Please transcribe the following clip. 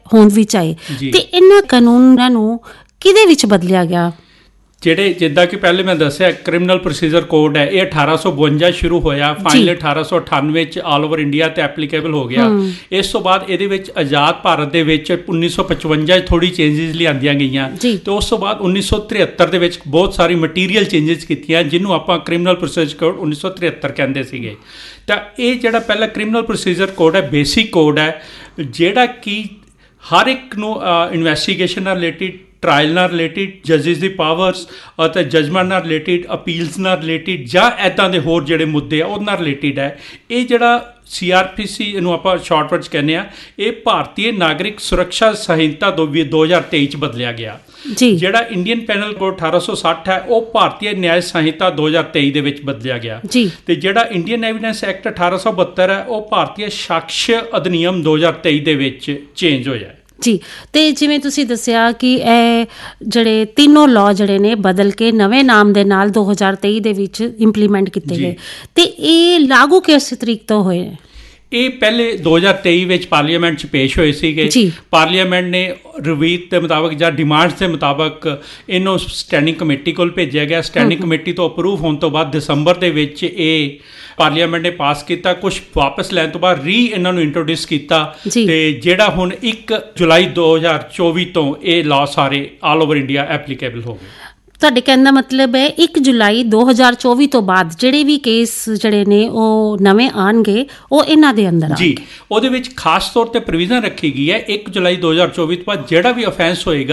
ਹੋਂਦ ਵਿੱਚ ਆਏ ਤੇ ਇਹਨਾਂ ਕਾਨੂੰਨਾਂ ਨੂੰ ਕਿਹਦੇ ਵਿੱਚ ਬਦਲਿਆ ਗਿਆ? ਜਿਹੜੇ ਜਿੱਦਾਂ ਕਿ ਪਹਿਲੇ ਮੈਂ ਦੱਸਿਆ ਕ੍ਰਿਮੀਨਲ ਪ੍ਰੋਸੀਜਰ ਕੋਡ ਹੈ, ਇਹ 1852 ਸ਼ੁਰੂ ਹੋਇਆ, ਫਾਈਨਲ 1898 ਵਿੱਚ ਆਲ ਓਵਰ ਇੰਡੀਆ ਤੇ ਐਪਲੀਕੇਬਲ ਹੋ ਗਿਆ। ਇਸ ਤੋਂ ਬਾਅਦ ਇਹਦੇ ਵਿੱਚ ਆਜ਼ਾਦ ਭਾਰਤ ਦੇ ਵਿੱਚ 1955 ਥੋੜੀ ਚੇਂਜਿਸ ਲਿਆਂਦੀਆਂ ਗਈਆਂ ਤੇ ਉਸ ਤੋਂ ਬਾਅਦ 1973 ਦੇ ਵਿੱਚ ਬਹੁਤ ਸਾਰੀ ਮਟੀਰੀਅਲ ਚੇਂਜਿਸ ਕੀਤੀਆਂ, ਜਿਹਨੂੰ ਆਪਾਂ ਕ੍ਰਿਮੀਨਲ ਪ੍ਰੋਸੀਜਰ ਕੋਡ 1973 ਕਹਿੰਦੇ ਸੀਗੇ। ਤਾਂ ਇਹ ਜਿਹੜਾ ਪਹਿਲਾ ਕ੍ਰਿਮੀਨਲ ਪ੍ਰੋਸੀਜਰ ਕੋਡ ਹੈ, ਬੇਸਿਕ ਕੋਡ ਹੈ, ਜਿਹੜਾ ਕਿ ਹਰ ਇੱਕ ਨੂੰ ਇਨਵੈਸਟੀਗੇਸ਼ਨ ਨਾਲ ਰਿਲੇਟਿਡ, ਟਰਾਇਲ ਨਾਲ ਰਿਲੇਟਿਡ, ਜੱਜਿਸ ਦੀ ਪਾਵਰਸ ਅਤੇ ਜਜਮੈਂਟ ਨਾਲ ਰਿਲੇਟਿਡ, ਅਪੀਲਸ ਨਾਲ ਰਿਲੇਟਿਡ ਜਾਂ ਇੱਦਾਂ ਦੇ ਹੋਰ ਜਿਹੜੇ ਮੁੱਦੇ ਆ ਉਹਦੇ ਨਾਲ ਰਿਲੇਟਿਡ ਹੈ। ਇਹ ਜਿਹੜਾ CRPC ਇਹਨੂੰ ਆਪਾਂ ਸ਼ਾਰਟ ਵਰਡ 'ਚ ਕਹਿੰਦੇ ਆ, ਇਹ ਭਾਰਤੀ ਨਾਗਰਿਕ ਸੁਰੱਖਿਆ ਸੰਹਿਤਾ 2023 'ਚ ਬਦਲਿਆ ਗਿਆ। ਜਿਹੜਾ ਇੰਡੀਅਨ ਪੈਨਲ ਕੋਡ 1860 ਹੈ, ਉਹ ਭਾਰਤੀ ਨਿਆਇ ਸੰਹਿਤਾ 2023 ਦੇ ਵਿੱਚ ਬਦਲਿਆ ਗਿਆ ਤੇ ਜਿਹੜਾ ਇੰਡੀਅਨ ਐਵੀਡੈਂਸ ਐਕਟ 1872 ਹੈ, ਉਹ ਭਾਰਤੀ ਸਾਕਸ਼ ਅਧਿਨਿਯਮ 2023 ਦੇ ਵਿੱਚ ਚੇਂਜ ਹੋਇਆ ਜੀ। ਤੇ ਜਿਵੇਂ ਤੁਸੀਂ ਦੱਸਿਆ ਕਿ ਇਹ ਜਿਹੜੇ ਤਿੰਨੋਂ ਲਾਅ ਜਿਹੜੇ ਨੇ ਬਦਲ ਕੇ ਨਵੇਂ ਨਾਮ ਦੇ ਨਾਲ 2023 ਦੇ ਵਿੱਚ ਇੰਪਲੀਮੈਂਟ ਕੀਤੇ ਗਏ ਤੇ ਇਹ ਲਾਗੂ ਕਿਸ ਤਰੀਕ ਤੋਂ ਹੋਏ? ਇਹ ਪਹਿਲੇ 2023 ਵਿੱਚ ਪਾਰਲੀਮੈਂਟ 'ਚ ਪੇਸ਼ ਹੋਏ ਸੀਗੇ। ਪਾਰਲੀਮੈਂਟ ਨੇ ਰਵੀਤ ਦੇ ਮੁਤਾਬਕ ਜਾਂ ਡਿਮਾਂਡਸ ਦੇ ਮੁਤਾਬਕ ਇਹਨੂੰ ਸਟੈਂਡਿੰਗ ਕਮੇਟੀ ਕੋਲ ਭੇਜਿਆ ਗਿਆ। ਸਟੈਂਡਿੰਗ ਕਮੇਟੀ ਤੋਂ ਅਪਰੂਵ ਹੋਣ ਤੋਂ ਬਾਅਦ ਦਸੰਬਰ ਦੇ ਵਿੱਚ ਇਹ ਪਾਰਲੀਮੈਂਟ ਨੇ ਪਾਸ ਕੀਤਾ। ਕੁਛ ਵਾਪਸ ਲੈਣ ਤੋਂ ਬਾਅਦ ਇਹਨਾਂ ਨੂੰ ਇੰਟਰੋਡਿਊਸ ਕੀਤਾ ਤੇ ਜਿਹੜਾ ਹੁਣ 1 ਜੁਲਾਈ 2024 ਤੋਂ ਇਹ ਲਾਅ ਸਾਰੇ ਆਲ ਓਵਰ ਇੰਡੀਆ ਐਪਲੀਕੇਬਲ ਹੋ ਗਏ। ਤੁਹਾਡੇ ਕਹਿਣ ਦਾ ਮਤਲਬ ਹੈ 1 ਜੁਲਾਈ 2024 ਤੋਂ ਬਾਅਦ ਜਿਹੜੇ ਵੀ ਕੇਸ ਜਿਹੜੇ ਨੇ ਉਹ ਨਵੇਂ ਆਉਣਗੇ ਉਹ ਇਹਨਾਂ ਦੇ ਅੰਦਰ ਜੀ। ਉਹਦੇ ਵਿੱਚ ਖਾਸ ਤੌਰ ਤੇ ਪ੍ਰੋਵੀਜ਼ਨ ਰੱਖੀ ਗਈ ਹੈ 1 ਜੁਲਾਈ 2024 ਤੋਂ ਬਾਅਦ ਜਿਹੜਾ ਵੀ ਅਫੈਂਸ ਹੋਏਗਾ